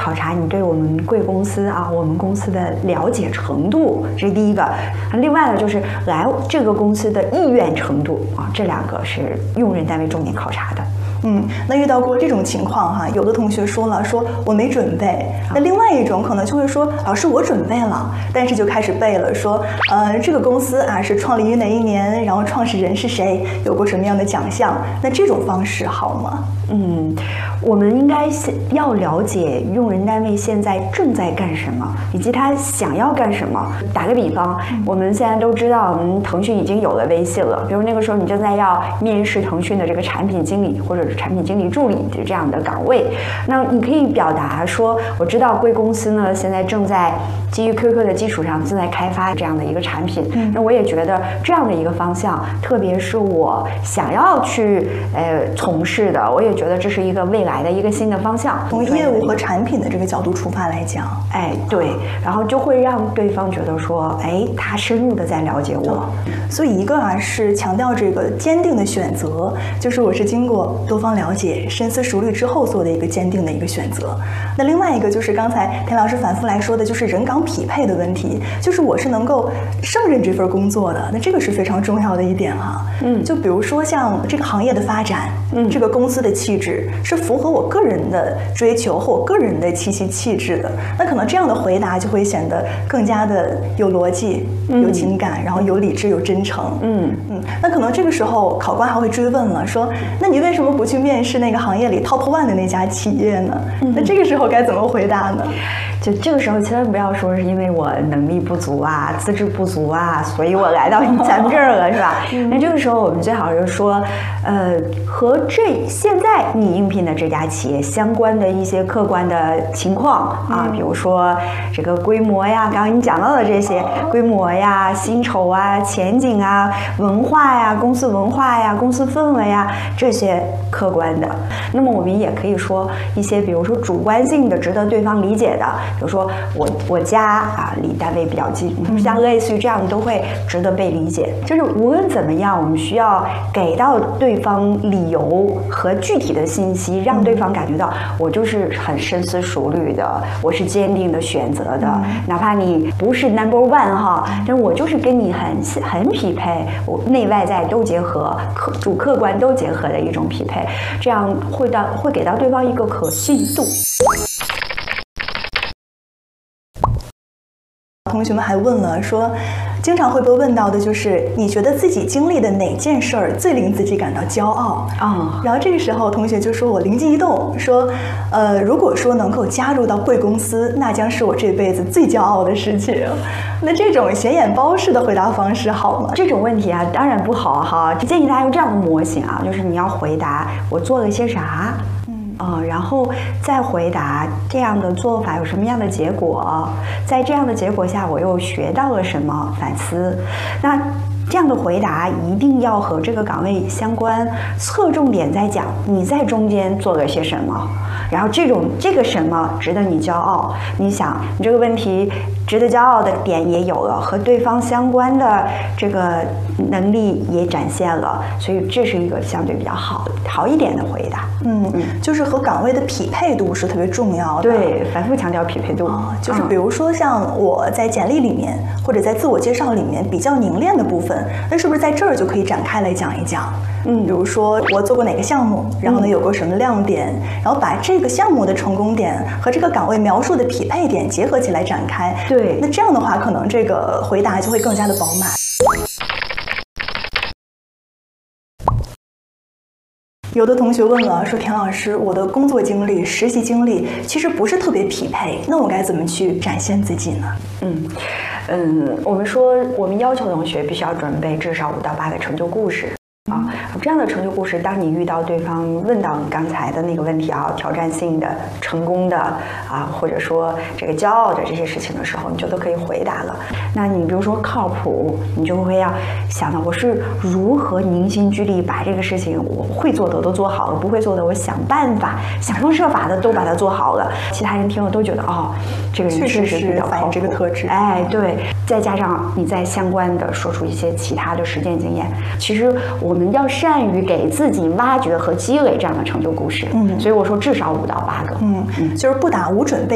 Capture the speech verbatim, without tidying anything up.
考察你对我们贵公司啊，我们公司的了解程度，这是第一个。另外呢，就是来这个公司的意愿程度啊，这两个是用人单位重点考察的。 嗯，那遇到过这种情况哈，有的同学说了，说我没准备。那另外一种可能就会说，老师我准备了，但是就开始背了，说呃这个公司啊是创立于哪一年，然后创始人是谁，有过什么样的奖项。那这种方式好吗？ 嗯，我们应该要了解用人单位现在正在干什么，以及他想要干什么。打个比方，我们现在都知道，我们腾讯已经有了微信了。比如那个时候你正在要面试腾讯的这个产品经理或者是产品经理助理的这样的岗位，那你可以表达说，我知道贵公司呢现在正在基于 Q Q 的基础上正在开发这样的一个产品。嗯、那我也觉得这样的一个方向，特别是我想要去呃从事的，我也觉得这是一个未来的一个新的方向。 从业务和产品的这个角度出发来讲， 哎，对，然后就会让对方觉得说，哎，他深入的在了解我。 所以一个啊是强调这个坚定的选择，就是我是经过多方了解、深思熟虑之后做的一个坚定的一个选择。那另外一个就是刚才田老师反复来说的，就是人岗匹配的问题，就是我是能够胜任这份工作的，那这个是非常重要的一点哈。嗯，就比如说像这个行业的发展，嗯，这个公司的气质是符合我个人的追求和我个人的气息气质的，那可能这样的回答就会显得更加的有逻辑、嗯、有情感，然后有理智、有真诚。嗯嗯，那可能这个时候考官还会追问了，说那你为什么不去面试那个行业里 top one 的那家企业呢？嗯、那这个时候该怎么回答呢？ 就这个时候千万不要说是因为我能力不足啊、资质不足啊，所以我来到咱们这儿了，是吧？嗯、那这个时候我们最好是说，呃，和这现在你应聘的这家企业相关的一些客观的情况啊，嗯、比如说这个规模呀，刚刚你讲到的这些规模呀、薪酬啊、前景啊、文化呀、公司文化呀、公司氛围呀，这些客观的。那么我们也可以说一些，比如说主观性的、值得对方理解的。比如说我我家啊离单位比较近，像类似于这样都会值得被理解。就是无论怎么样，我们需要给到对方理由和具体的信息，让对方感觉到我就是很深思熟虑的，我是坚定的选择的。哪怕你不是 number one 哈，但是我就是跟你很很匹配，我内外在都结合，客主客观都结合的一种匹配，这样会到会给到对方一个可信度。 同学们还问了说，经常会被问到的就是你觉得自己经历的哪件事儿最令自己感到骄傲啊？哦、然后这个时候同学就说我灵机一动，说呃如果说能够加入到贵公司，那将是我这辈子最骄傲的事情。那这种显眼包式的回答方式好吗？ 这种问题啊当然不好哈，建议大家用这样的模型啊，就是你要回答我做了些啥，呃，然后再回答这样的做法有什么样的结果，在这样的结果下我又学到了什么，反思。那这样的回答一定要和这个岗位相关，侧重点在讲你在中间做了些什么，然后这种这个什么值得你骄傲。你想你这个问题值得骄傲的点也有了，和对方相关的这个能力也展现了，所以这是一个相对比较好好一点的回答。 嗯嗯，就是和岗位的匹配度是特别重要的。 对，反复强调匹配度。 哦、就是比如说像我在简历里面、嗯、或者在自我介绍里面比较凝练的部分，那是不是在这儿就可以展开来讲一讲？嗯，比如说我做过哪个项目，然后呢有过什么亮点，然后把这个项目的成功点和这个岗位描述的匹配点结合起来展开。 对， 那这样的话，可能这个回答就会更加的饱满。有的同学问了，说田老师，我的工作经历、实习经历其实不是特别匹配，那我该怎么去展现自己呢？ 嗯嗯，我们说我们要求同学必须要准备至少五到八个成就故事。啊，这样的成就故事，当你遇到对方问到你刚才的那个问题啊，挑战性的、成功的啊，或者说这个骄傲的这些事情的时候，你就都可以回答了。那你比如说靠谱，你就会要想到我是如何凝心聚力把这个事情我会做的都做好了，不会做的我想办法、想方设法的都把它做好了。其他人听了都觉得哦，这个人确实比较靠谱， 这个特质。 哎，对，再加上你再相关的说出一些其他的实践经验，其实我们要善于给自己挖掘和积累这样的成就故事。嗯，所以我说至少五到八个。 嗯，就是不打无准备